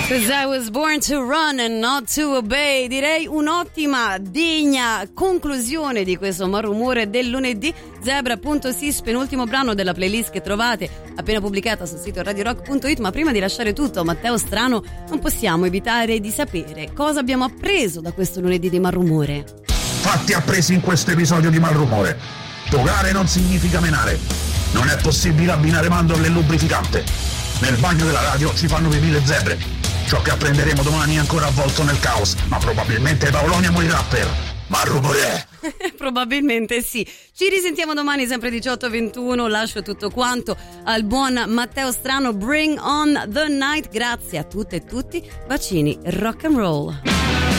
'Cause I was born to run and not to obey. Direi un'ottima, degna conclusione di questo Malrumore del lunedì. Zebra.sis, penultimo brano della playlist che trovate appena pubblicata sul sito radiorock.it. Ma prima di lasciare tutto a Matteo Strano, non possiamo evitare di sapere cosa abbiamo appreso da questo lunedì di Malrumore. Fatti appresi in questo episodio di Malrumore. Togare non significa menare. Non è possibile abbinare mandorle e lubrificante. Nel bagno della radio ci fanno pipì le zebre. Ciò che apprenderemo domani è ancora avvolto nel caos, ma probabilmente Paolonia morirà per Malrumore. Probabilmente sì. Ci risentiamo domani sempre 18:21. Lascio tutto quanto al buon Matteo Strano. Bring on the night. Grazie a tutte e tutti. Bacini, rock and roll.